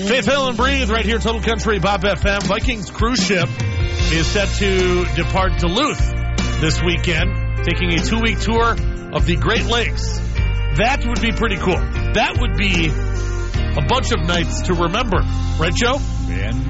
Faith, Hill, and Breathe right here, Total Country, Bob FM. Vikings cruise ship is set to depart Duluth this weekend, taking a 2-week tour of the Great Lakes. That would be pretty cool. That would be a bunch of nights to remember. Right, Joe? Man.